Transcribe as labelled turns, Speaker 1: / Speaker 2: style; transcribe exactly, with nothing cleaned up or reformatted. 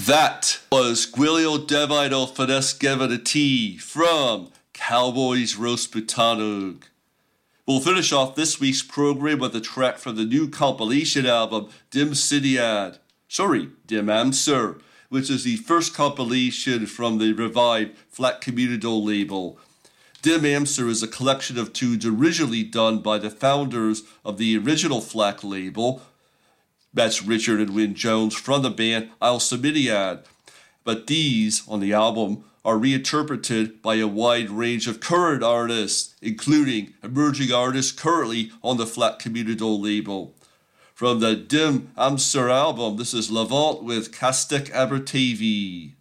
Speaker 1: That was Gwylio Devido Fidesgeva the T from Cowboys Roast Butanog. We'll finish off this week's program with a track from the new compilation album Dim Sidiad, sorry, Dim Amser, which is the first compilation from the revived Flat Communido label. Dim Amser is a collection of tunes originally done by the founders of the original Flat label. That's Richard and Wyn Jones from the band Al Samidiad. But these, on the album, are reinterpreted by a wide range of current artists, including emerging artists currently on the Flat Communido label. From the Dim Amser album, this is Levant with Castic Abertavy.